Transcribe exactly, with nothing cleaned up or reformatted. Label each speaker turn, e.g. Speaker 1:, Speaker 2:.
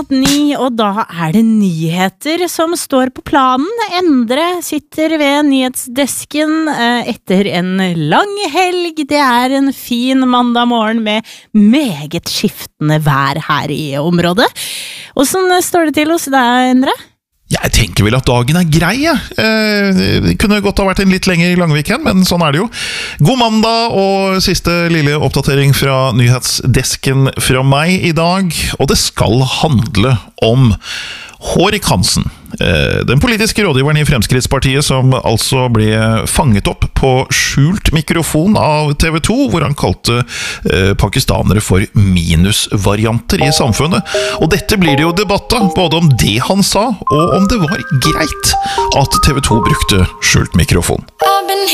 Speaker 1: Ni, og da er det nyheter som står på planen. Endre sitter ved nyhetsdesken eh, etter en lang helg. Det er en fin mandag morgen med meget skiftende vær her i området. Hvordan står det til hos deg, Endre?
Speaker 2: Jeg tenker vel at dagen er grei, ja. eh, Det kunne godt ha vært en litt lengre langweekend, men sånn er det jo. God mandag, og siste lille oppdatering fra nyhetsdesken fra meg i dag. Og det skal handle om Hårek Hansen, eh, den politiske rådgiveren i Fremskrittspartiet, som altså ble fanget opp på skjult mikrofon av T V to, hvor han kalte eh, pakistanere for minusvarianter i samfunnet. Og dette blir det jo debatt av, både om det han sa, og om det var greit at T V to brukte skjult mikrofon.